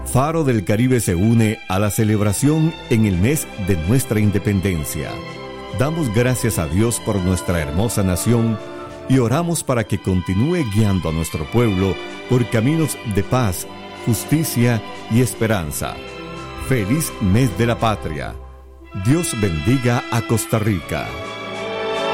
Faro del Caribe se une a la celebración en el mes de nuestra independencia. Damos gracias a Dios por nuestra hermosa nación y oramos para que continúe guiando a nuestro pueblo por caminos de paz, justicia y esperanza. ¡Feliz mes de la patria! Dios bendiga a Costa Rica.